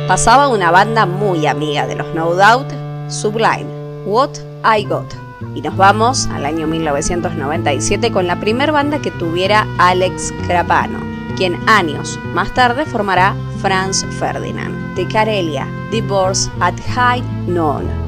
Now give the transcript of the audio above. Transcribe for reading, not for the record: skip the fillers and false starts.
pasaba una banda muy amiga de los No Doubt, Sublime, What I Got. Y nos vamos al año 1997 con la primer banda que tuviera Alex Crapano, quien años más tarde formará Franz Ferdinand. De Karelia, Divorce at High Noon.